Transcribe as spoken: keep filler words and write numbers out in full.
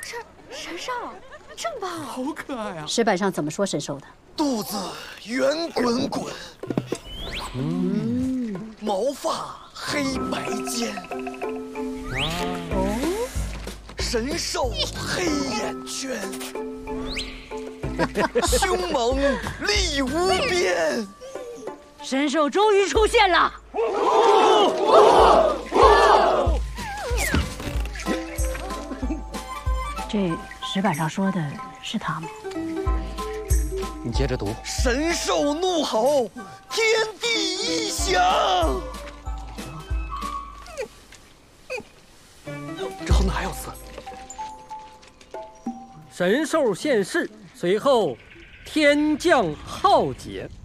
是神兽，这么棒， 好可爱啊！ 石板上怎么说神兽的？ 肚子圆滚滚，嗯，毛发黑白间， 哦， 神兽黑眼圈，凶猛力无边。 神兽终于出现了！这石板上说的是他吗？ 你接着读。 神兽怒吼，天地异响。 这后面还有字。 神兽现世，随后天降浩劫。